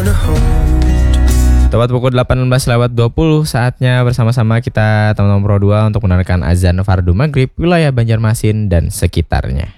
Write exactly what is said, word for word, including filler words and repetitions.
Tepat pukul delapan belas lewat dua puluh, saatnya bersama-sama kita teman-teman Pro dua untuk mendengarkan azan fardu maghrib wilayah Banjarmasin dan sekitarnya.